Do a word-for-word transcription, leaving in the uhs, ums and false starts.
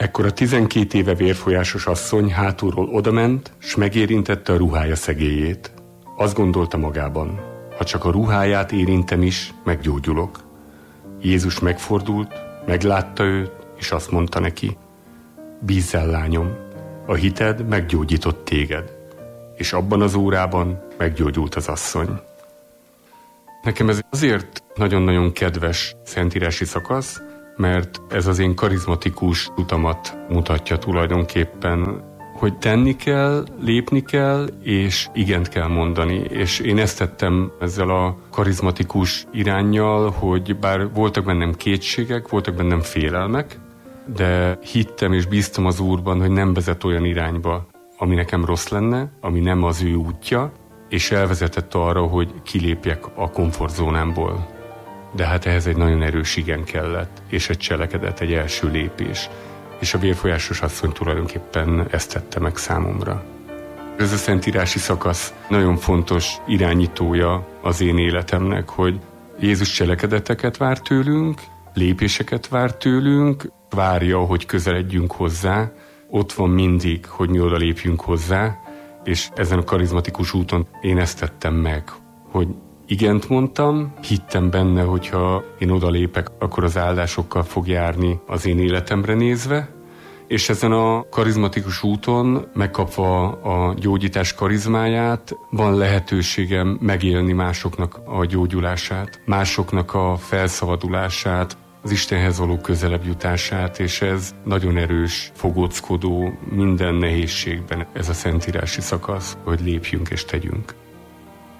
Ekkor a tizenkét éve vérfolyásos asszony hátulról odament, s megérintette a ruhája szegélyét. Azt gondolta magában, ha csak a ruháját érintem is, meggyógyulok. Jézus megfordult, meglátta őt, és azt mondta neki: bízz el, lányom, a hited meggyógyított téged. És abban az órában meggyógyult az asszony. Nekem ez azért nagyon-nagyon kedves szentírási szakasz, mert ez az én karizmatikus utamat mutatja tulajdonképpen, hogy tenni kell, lépni kell, és igent kell mondani. És én ezt tettem ezzel a karizmatikus iránnyal, hogy bár voltak bennem kétségek, voltak bennem félelmek, de hittem és bíztam az Úrban, hogy nem vezet olyan irányba, ami nekem rossz lenne, ami nem az ő útja, és elvezetett arra, hogy kilépjek a komfortzónámból. De hát ehhez egy nagyon erős igen kellett, és egy cselekedet, egy első lépés. És a vérfolyásos asszony tulajdonképpen ezt tette meg számomra. Ez a szentírási szakasz nagyon fontos irányítója az én életemnek, hogy Jézus cselekedeteket vár tőlünk, lépéseket vár tőlünk, várja, hogy közeledjünk hozzá, ott van mindig, hogy mi oda lépjünk hozzá, és ezen a karizmatikus úton én ezt tettem meg, hogy igent mondtam, hittem benne, hogyha én odalépek, akkor az áldásokkal fog járni az én életemre nézve, és ezen a karizmatikus úton, megkapva a gyógyítás karizmáját, van lehetőségem megélni másoknak a gyógyulását, másoknak a felszabadulását, az Istenhez való közelebb jutását, és ez nagyon erős, fogóckodó minden nehézségben ez a szentírási szakasz, hogy lépjünk és tegyünk.